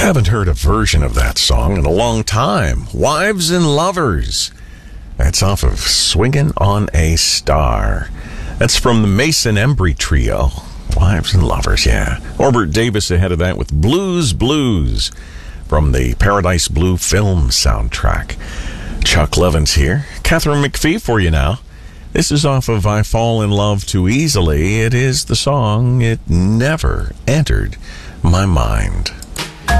Haven't heard a version of that song in a long time. Wives and Lovers. That's off of Swingin' on a Star. That's from the Mason Embry Trio. Wives and Lovers, yeah. Orbert Davis ahead of that with Blues Blues from the Paradise Blue film soundtrack. Chuck Levins here. Catherine McPhee for you now. This is off of I Fall in Love Too Easily. It is the song It Never Entered My Mind.